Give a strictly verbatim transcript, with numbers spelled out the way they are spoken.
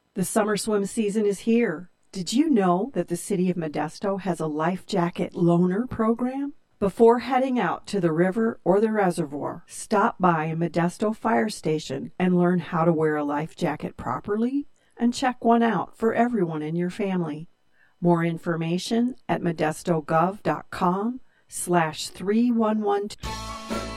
The summer swim season is here. Did you know that the City of Modesto has a life jacket loaner program? Before heading out to the river or the reservoir, stop by a Modesto fire station and learn how to wear a life jacket properly and check one out for everyone in your family. More information at modestogov.com slash 3112.